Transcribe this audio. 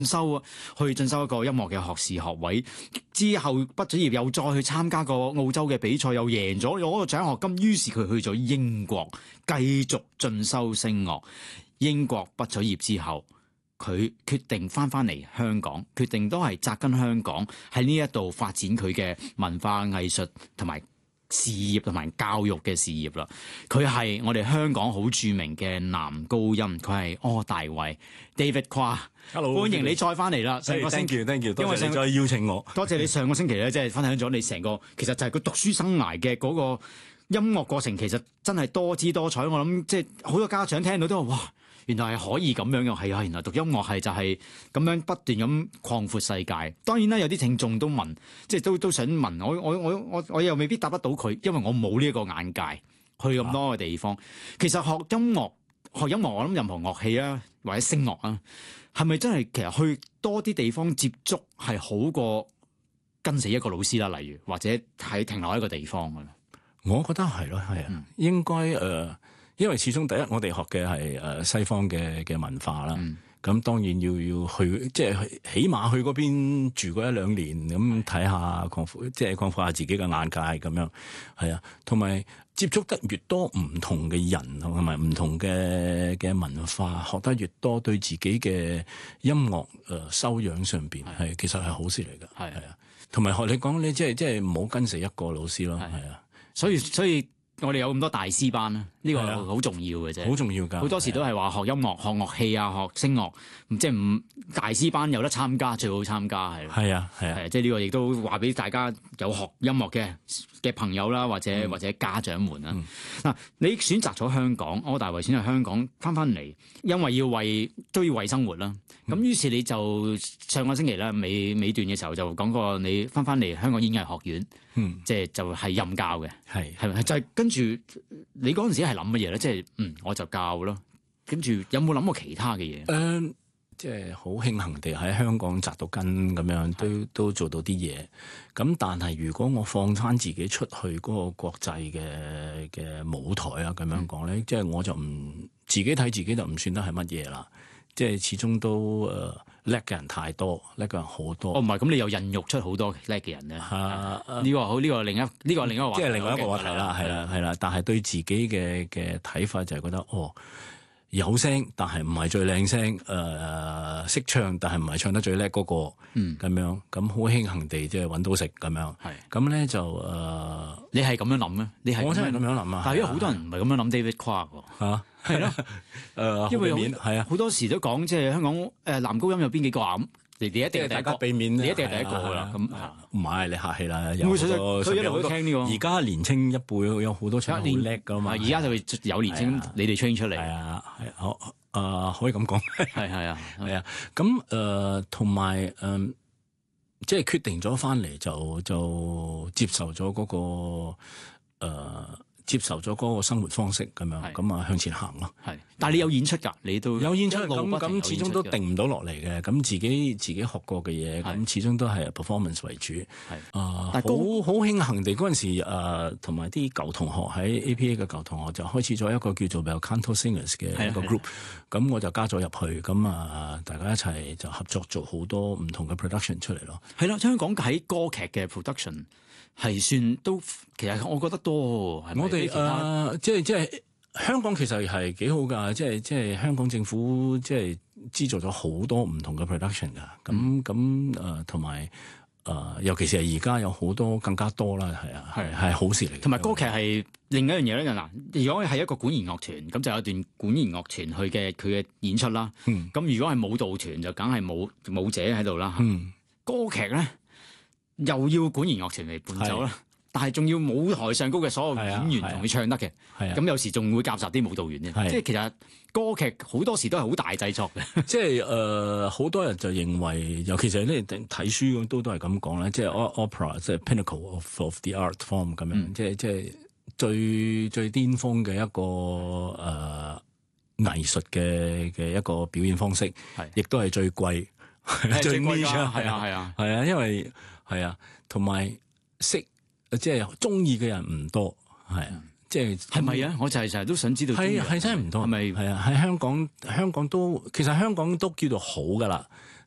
修啊，去進修一個音樂嘅學士學位。之後畢咗業又再去參加個澳洲嘅比賽，又贏咗攞個獎學金。於是佢去咗英國繼續進修聲樂。英國畢咗業之後，佢決定翻嚟香港，決定都係紮根香港，喺呢一度發展佢嘅文化藝術同埋事業同埋教育嘅事業啦。佢係我哋香港好著名嘅男高音，佢係柯大衛 David Kwa。Hello， 歡迎你再翻嚟啦。上個星期 thank you， 多謝你再邀請我。 多謝你上個星期咧，即係分享咗你成個其實就係佢讀書生涯嘅嗰個音樂過程，其實真係多姿多彩。我諗即係好多家長聽到都話哇！原來係可以咁樣嘅，係啊！原來讀音樂係就係咁樣不斷咁擴闊世界。當然啦，有啲聽眾都問，即係都想問我又未必答得到佢，因為我冇呢一個眼界去咁多嘅地方。其實學音樂，我諗任何樂器啊，或者聲樂啊，係咪真係其實去多啲地方接觸係好過跟死一個老師啦？例如或者係停留喺一個地方嘅。 我覺得係咯，係啊，應該因為始終第一，我哋學嘅係西方嘅文化啦。咁當然要去，即係起碼去嗰邊住過1-2年，咁睇下擴闊下自己嘅眼界咁樣。係啊，同埋接觸得越多唔同嘅人同埋唔同嘅文化，學得越多，對自己嘅音樂修養上邊係其實係好事嚟㗎。係啊，同埋學你講咧，即係唔好跟死一個老師咯。係啊，所以。 我哋有咁多大師班啦，呢個好重要嘅啫， 好重要㗎。 好多時都係話學音樂、學樂器啊、學聲樂，即係唔大師班有得參加最好參加係。 係啊， 即係呢個亦都話俾大家有學音樂嘅朋友啦，或者家長們啦。嗱，你選擇咗香港，柯大衛選擇香港翻嚟，因為都要為生活啦。咁於是你就上個星期咧尾段嘅時候就講過你翻嚟香港演藝學院，即係就係任教嘅，係咪就係跟住你嗰陣時係諗乜嘢咧？即係我就教咯，跟住有冇諗過其他嘅嘢？ 即係好慶幸地喺香港紮到根咁樣，都做到啲嘢。咁但係如果我放翻自己出去嗰個國際嘅舞台啊，咁樣講咧，即係我就唔自己睇自己就唔算得係乜嘢啦。即係始終都叻嘅人太多，叻嘅人好多。 唔係，咁你又孕育出好多叻嘅人咧？呢個好，呢個另一個話題， 即係另外一個話題啦，係啦。但係對自己嘅睇法就係覺得有聲，但係唔係最靚聲，識唱，但係唔係唱得最叻嗰個，咁樣，咁好慶幸地即係揾到食咁樣。係咁咧就你係咁樣諗咩？ 我真係咁樣諗啊！ 但係因為好多人唔係咁樣諗 David Kwa 喎。係咯，因為係啊，好多時都講即係香港男高音有邊幾個啊？你一定係第一個， 避免你一定係第一個㗎啦。咁唔係你客氣啦， 所以一路都聽呢個。 而家年青一輩有好多唱得好叻㗎嘛。 而家就有年青，你哋 train 出嚟。 係啊，係可以咁講。 係啊。 咁同埋即係決定咗翻嚟就接受咗嗰個接受咗嗰個生活方式咁樣，咁啊向前行咯。係，但係你有演出㗎，你都有演出咁始終都定唔到落嚟嘅。咁自己學過嘅嘢，咁始終都係 performance 為主。係但係好慶幸地嗰陣時，同埋啲舊同學喺 APA 嘅舊同學就開始咗一個叫做 Belcanto Singers 嘅一個 group。咁我就加咗入去，咁大家一齊就合作做好多唔同嘅 production 出嚟咯。 係啦，香港喺歌劇嘅 production。係算都，其實我覺得多。係咪我哋即係香港其實係幾好㗎，即係香港政府即係資助咗好多唔同嘅 production 㗎。咁同埋尤其是係而家有好多更加多啦，係好事嚟。 同埋歌劇係另一樣嘢咧，嗱，如果係一個管弦樂團，咁就有一段管弦樂團佢嘅演出啦。咁如果係舞蹈團，就梗係舞者喺度啦。歌劇咧。又要管弦樂團嚟伴奏啦，但係仲要舞台上高嘅所有演員同佢唱得嘅，咁有時仲會夾雜啲舞蹈員嘅，即係其實歌劇好多時都係好大製作嘅。即係好多人就認為，尤其是你睇書都係咁講咧，即係 opera 即係 pinnacle of the art form 咁樣，即係最巔峰嘅一個藝術嘅一個表演方式，亦都係最貴。最貴啊！係啊，因為係啊，同埋即係中意嘅人唔多，係啊，即係咪啊？我就係成日都想知道， 係真係唔多，係咪？係啊，喺香港都其實香港都叫做好噶啦，